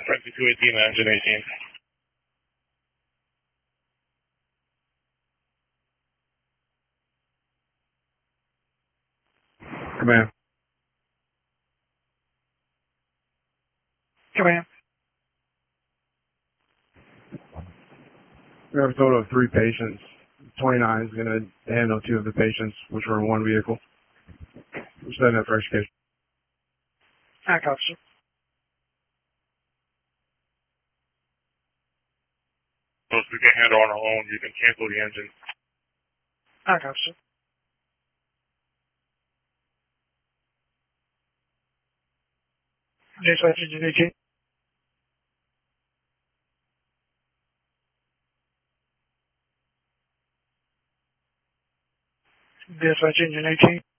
Frenzy 218, engine 18. Command. Command. We have a total of 3 patients. 29 is going to handle 2 of the patients, which were in one vehicle. We're setting up for execution. Act officer. So if we can't handle on our own, you can cancel the engine. Act officer. Dispatch engine 18. Dispatch engine 18.